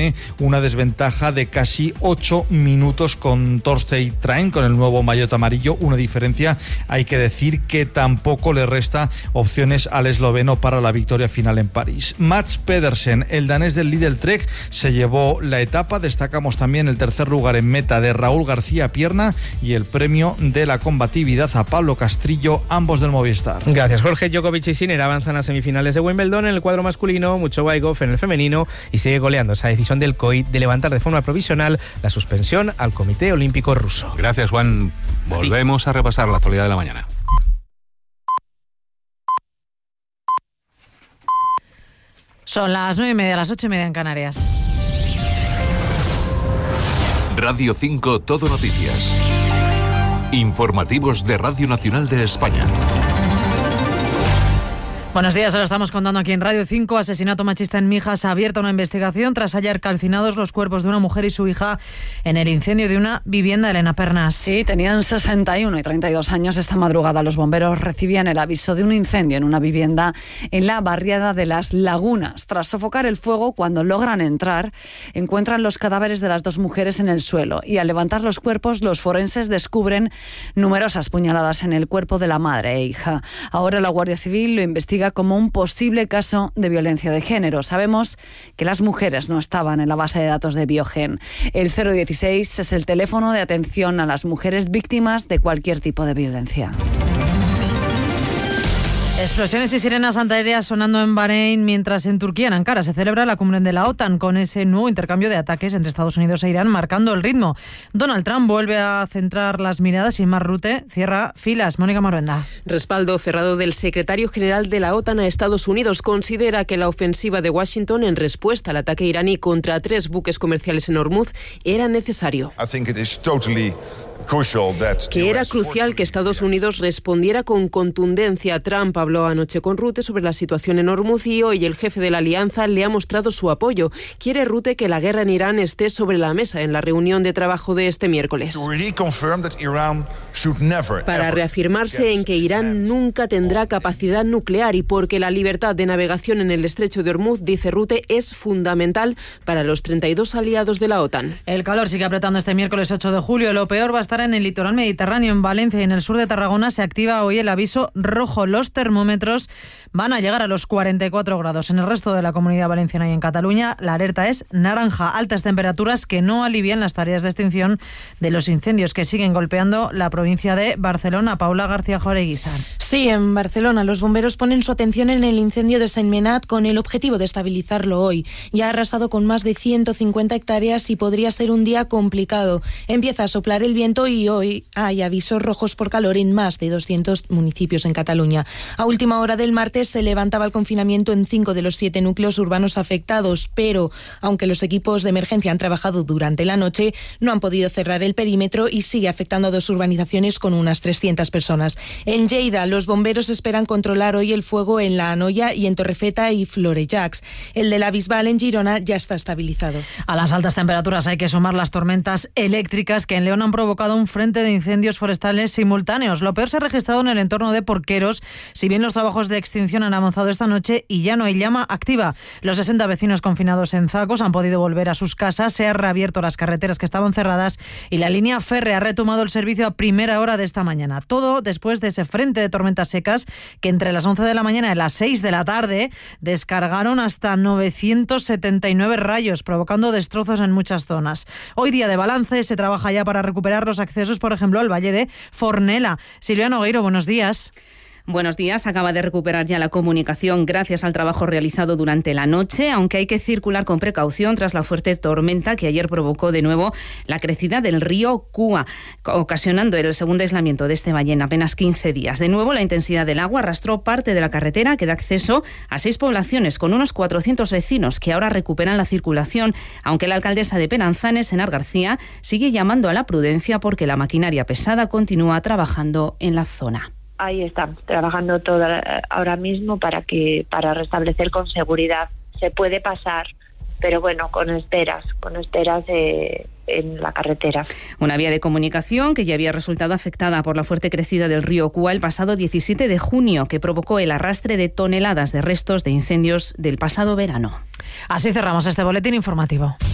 tiene una desventaja de casi 8 minutos con Torstey Train, con el nuevo maillot amarillo, una diferencia, hay que decir, que tampoco le resta opciones al esloveno para la victoria final en París. Mats Pedersen, el danés del Lidl Trek, se llevó la etapa. Destacamos también el tercer lugar en meta de Raúl García Pierna y el premio de la combatividad a Pablo Castrillo, ambos del Movistar. Gracias, Jorge. Djokovic y Sinner avanzan a semifinales de Wimbledon en el cuadro masculino, Muchovaigov en el femenino, y sigue goleando esa decisión del COI de levantar de forma provisional la suspensión al Comité Olímpico Ruso. Gracias, Juan. Volvemos a repasar la actualidad de la mañana. Son las 9:30, las 8:30 en Canarias. Radio 5 Todo Noticias. Informativos de Radio Nacional de España. Buenos días, ahora estamos contando aquí en Radio 5. Asesinato machista en Mijas. Ha abierto una investigación tras hallar calcinados los cuerpos de una mujer y su hija en el incendio de una vivienda. Elena Pernas. Sí, tenían 61 y 32 años. Esta madrugada los bomberos recibían el aviso de un incendio en una vivienda en la barriada de Las Lagunas. Tras sofocar el fuego, cuando logran entrar, encuentran los cadáveres de las dos mujeres en el suelo y al levantar los cuerpos, los forenses descubren numerosas puñaladas en el cuerpo de la madre e hija. Ahora la Guardia Civil lo investiga como un posible caso de violencia de género. Sabemos que las mujeres no estaban en la base de datos de Biogen. El 016 es el teléfono de atención a las mujeres víctimas de cualquier tipo de violencia. Explosiones y sirenas antiaéreas sonando en Bahrein, mientras en Turquía, en Ankara, se celebra la cumbre de la OTAN, con ese nuevo intercambio de ataques entre Estados Unidos e Irán marcando el ritmo. Donald Trump vuelve a centrar las miradas y Mark Rutte cierra filas. Mónica Moruenda. Respaldo cerrado del secretario general de la OTAN a Estados Unidos. Considera que la ofensiva de Washington en respuesta al ataque iraní contra 3 buques comerciales en Hormuz era necesario. Que era crucial que Estados Unidos respondiera con contundencia. Trump habló anoche con Rutte sobre la situación en Hormuz y hoy el jefe de la alianza le ha mostrado su apoyo. Quiere Rutte que la guerra en Irán esté sobre la mesa en la reunión de trabajo de este miércoles. Para reafirmarse en que Irán nunca tendrá capacidad nuclear y porque la libertad de navegación en el estrecho de Hormuz, dice Rutte, es fundamental para los 32 aliados de la OTAN. El calor sigue apretando este miércoles 8 de julio. Lo peor va a estar en el litoral mediterráneo, en Valencia y en el sur de Tarragona. Se activa hoy el aviso rojo. Los termómetros van a llegar a los 44 grados. En el resto de la Comunidad Valenciana y en Cataluña la alerta es naranja. Altas temperaturas que no alivian las tareas de extinción de los incendios que siguen golpeando la provincia de Barcelona. Paula García Joreguizar. Sí, en Barcelona los bomberos ponen su atención en el incendio de Sentmenat con el objetivo de estabilizarlo hoy. Ya ha arrasado con más de 150 hectáreas y podría ser un día complicado. Empieza a soplar el viento y hoy hay avisos rojos por calor en más de 200 municipios en Cataluña. A última hora del martes se levantaba el confinamiento en 5 de los 7 núcleos urbanos afectados, pero aunque los equipos de emergencia han trabajado durante la noche, no han podido cerrar el perímetro y sigue afectando a 2 urbanizaciones con unas 300 personas. En Lleida, los bomberos esperan controlar hoy el fuego en La Anoia y en Torrefeta y Florejacs. El de la Bisbal en Girona ya está estabilizado. A las altas temperaturas hay que sumar las tormentas eléctricas que en León han provocado un frente de incendios forestales simultáneos. Lo peor se ha registrado en el entorno de Porqueros, si bien los trabajos de extinción han avanzado esta noche y ya no hay llama activa. Los 60 vecinos confinados en Zacos han podido volver a sus casas, se han reabierto las carreteras que estaban cerradas y la línea férrea ha retomado el servicio a primera hora de esta mañana. Todo después de ese frente de tormentas secas que entre las 11 de la mañana y las 6 de la tarde descargaron hasta 979 rayos, provocando destrozos en muchas zonas. Hoy día de balance, se trabaja ya para recuperar los accesos, por ejemplo, al Valle de Fornela. Silvia Nogueiro, buenos días. Buenos días. Acaba de recuperar ya la comunicación gracias al trabajo realizado durante la noche, aunque hay que circular con precaución tras la fuerte tormenta que ayer provocó de nuevo la crecida del río Cúa, ocasionando el segundo aislamiento de este valle en apenas 15 días. De nuevo, la intensidad del agua arrastró parte de la carretera que da acceso a 6 poblaciones con unos 400 vecinos que ahora recuperan la circulación, aunque la alcaldesa de Penanzanes, Enar García, sigue llamando a la prudencia porque la maquinaria pesada continúa trabajando en la zona. Ahí estamos trabajando todo ahora mismo para restablecer con seguridad. Se puede pasar, pero bueno, con esperas en la carretera. Una vía de comunicación que ya había resultado afectada por la fuerte crecida del río Cúa el pasado 17 de junio, que provocó el arrastre de toneladas de restos de incendios del pasado verano. Así cerramos este boletín informativo.